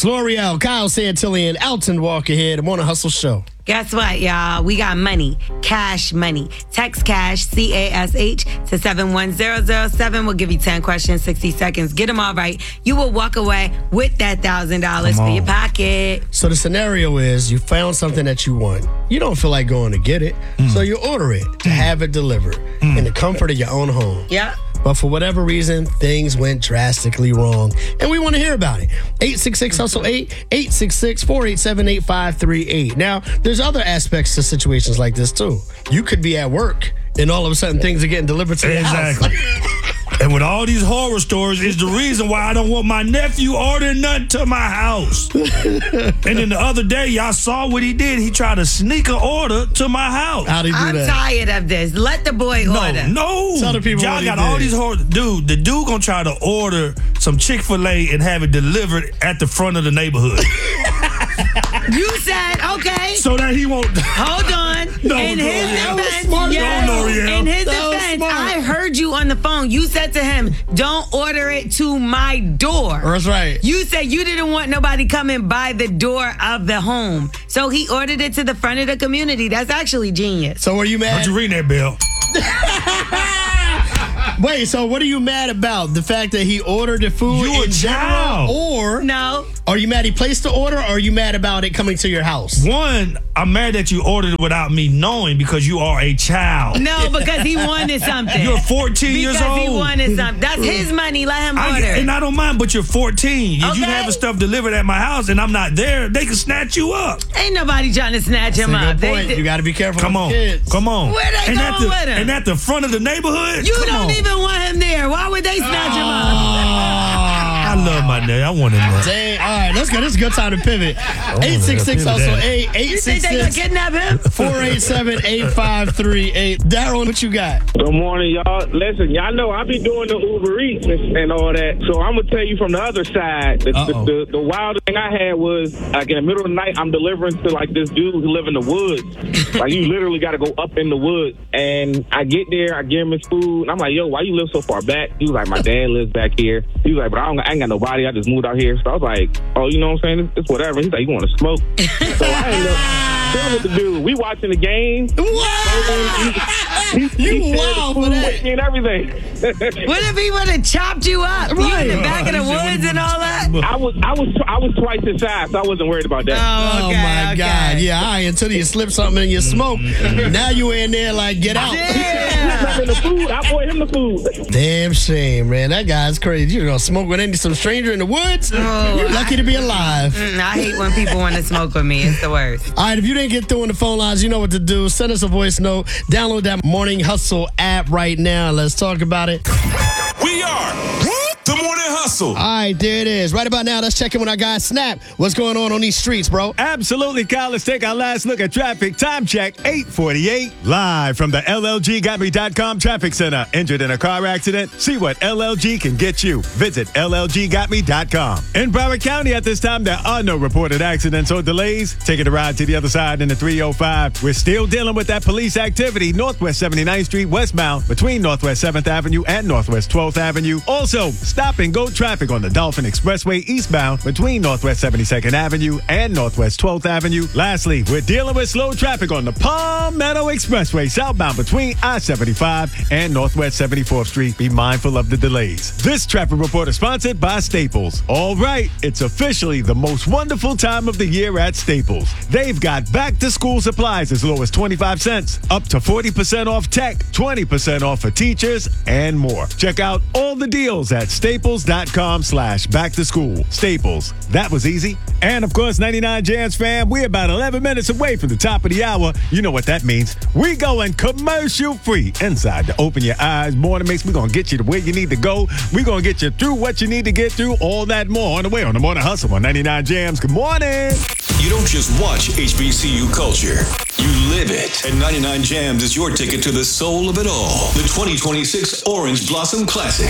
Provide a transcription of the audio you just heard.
It's L'Oreal, Kyle Santillan, Alton Walker here, the Morning Hustle Show. Guess what, y'all? We got money, cash money. Text cash, C-A-S-H, to 71007. We'll give you 10 questions, 60 seconds. Get them all right. You will walk away with that $1,000 for your pocket. So the scenario is you found something that you want. You don't feel like going to get it, so you order it to have it delivered in the comfort of your own home. Yeah. But for whatever reason, things went drastically wrong. And we want to hear about it. 866-HUSTLE-8, 866-487-8538. Now, there's other aspects to situations like this, too. You could be at work, and all of a sudden, things are getting delivered to your house. And with all these horror stories is the reason why I don't want my nephew ordering nothing to my house. And then the other day, y'all saw what he did. He tried to sneak an order to my house. How'd he do I'm that? tired of this. Let the boy order. No. Tell the people y'all what he got did. all these horror. Dude, the dude gonna try to order some Chick-fil-A and have it delivered at the front of the neighborhood. You said, okay. So that he won't. Hold on. No, in no, his that was defense, smart. yes, No, L'Oreal. in his That was defense, smart. I heard you on the phone. You said to him, don't order it to my door. That's right. You said you didn't want nobody coming by the door of the home. So he ordered it to the front of the community. That's actually genius. So were you mad? Don't you ring that bell? Wait, so what are you mad about? The fact that he ordered the food You a in general? child. Or No. are you mad he placed the order, or are you mad about it coming to your house? One, I'm mad that you ordered it without me knowing because you are a child. No, because he wanted something. You're 14 years Because old. he wanted something. That's his money. Let him order. And I don't mind, but you're 14. If you Okay. having stuff delivered at my house and I'm not there, they can snatch you up. Ain't nobody trying to snatch him That's a up. good point. You got to be careful Come with on. kids. Come on. Where they and going with him? And at the front of the neighborhood? You Come don't on. even want him there. Why would they snatch him up? I love my neighbor. I want him there. Dang, all right, let's go. This is a good time to pivot. 866 also that. 8 You think they gonna 866 kidnap him? 487-8538. Darren, what you got? Good morning, y'all. Listen, y'all know I be doing the Uber Eats and all that. So I'm gonna tell you from the other side. The wildest thing I had was like in the middle of the night, I'm delivering to like this dude who live in the woods. Like you literally got to go up in the woods. And I get there, I give him his food, and I'm like, "Yo, why you live so far back?" He was like, "My dad lives back here." He was like, "But I ain't got nobody. I just moved out here." So I was like, "Oh, you know what I'm saying? It's whatever." He's like, "You want to smoke?" So I ended up chilling with the dude. We watching the game. You wild for that. And everything. What if he would have chopped you up? You in the back of the woods and all that? I was twice his size, so I wasn't worried about that. Oh, my God. Yeah, all right, until you slip something in your smoke. Now you in there like, get out. Yeah. The food, I bought him the food. Damn shame, man. That guy's crazy. You're going to smoke with some stranger in the woods? Oh, You're lucky to be alive. I hate when people want to smoke with me. It's the worst. All right, if you didn't get through on the phone lines, you know what to do. Send us a voice note. Download that Morning Hustle app right now. Let's talk about it. We are the Morning Hustle. All right, there it is. Right about now, let's check in with our guy Snap. What's going on these streets, bro? Absolutely, Kyle. Let's take our last look at traffic. Time check, 8:48. Live from the LLGGotMe.com traffic center. Injured in a car accident? See what LLG can get you. Visit LLGGotMe.com. In Broward County at this time, there are no reported accidents or delays. Taking a ride to the other side in the 305. We're still dealing with that police activity. Northwest 79th Street westbound between Northwest 7th Avenue and Northwest 12th Avenue. Also, stop and go traffic on the Dolphin Expressway eastbound between Northwest 72nd Avenue and Northwest 12th Avenue. Lastly, we're dealing with slow traffic on the Palm Meadow Expressway southbound between I-75 and Northwest 74th Street. Be mindful of the delays. This traffic report is sponsored by Staples. All right, it's officially the most wonderful time of the year at Staples. They've got back-to-school supplies as low as 25 cents, up to 40% off tech, 20% off for teachers, and more. Check out all the deals at staples.com/back-to-school. Staples. That was easy. And, of course, 99 Jams fam, we're about 11 minutes away from the top of the hour. You know what that means. We going commercial-free inside the Open Your Eyes Morning Mix. We're going to get you to where you need to go. We're going to get you through what you need to get through. All that more on the way on the Morning Hustle on 99 Jams. Good morning. You don't just watch HBCU culture. You live it. And 99 Jams is your ticket to the soul of it all. The 2026 Orange Blossom Classic.